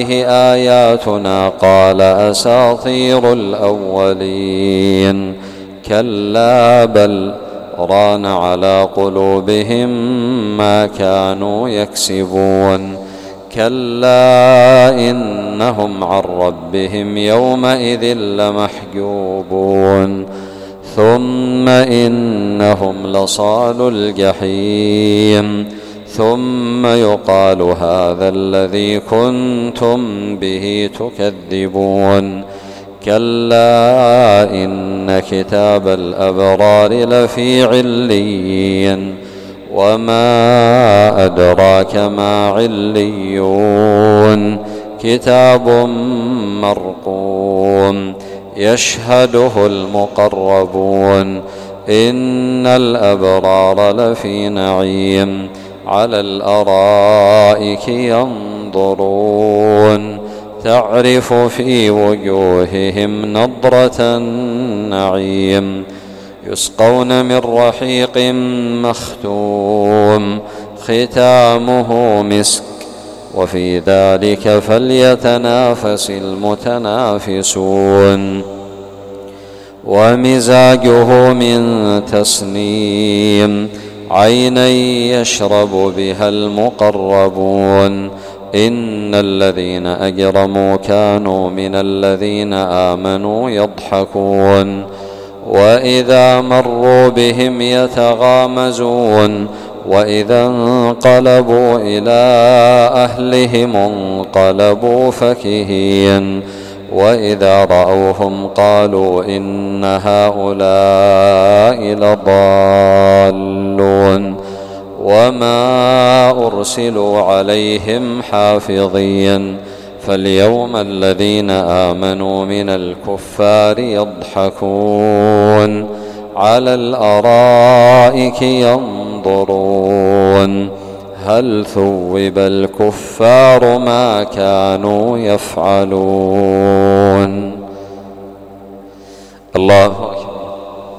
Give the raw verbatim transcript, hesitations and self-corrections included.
آياتنا قال أساطير الأولين كلا بل ران على قلوبهم ما كانوا يكسبون كلا إنهم عن ربهم يومئذ لمحجوبون ثم إنهم لصالو الجحيم ثم يقال هذا الذي كنتم به تكذبون كلا إن كتاب الأبرار لفي عليين وما أدراك ما عليون كتاب مرقوم يشهده المقربون إن الأبرار لفي نعيم على الأرائك ينظرون تعرف في وجوههم نضرة النعيم يسقون من رحيق مختوم ختامه مسك وفي ذلك فليتنافس المتنافسون ومزاجه من تسنيم عينا يشرب بها المقربون إن الذين أجرموا كانوا من الذين آمنوا يضحكون وإذا مروا بهم يتغامزون وإذا انقلبوا إلى أهلهم انقلبوا فكهين وإذا رأوهم قالوا إن هؤلاء لضالون وما أرسلوا عليهم حافظين فاليوم الذين آمنوا من الكفار يضحكون على الأرائك ينظرون هل ثوب الكفار ما كانوا يفعلون. الله أكبر.